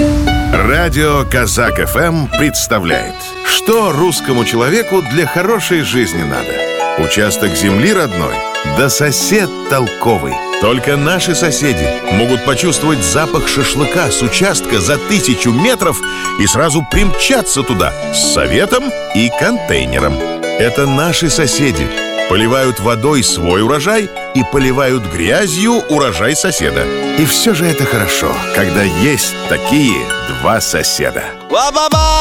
Радио Казак ФМ представляет, что русскому человеку для хорошей жизни надо. Участок земли родной, да сосед толковый. Только наши соседи могут почувствовать запах шашлыка с участка за 1000 метров и сразу примчаться туда с советом и контейнером. Это наши соседи. Поливают водой свой урожай и поливают грязью урожай соседа. И все же это хорошо, когда есть такие два соседа.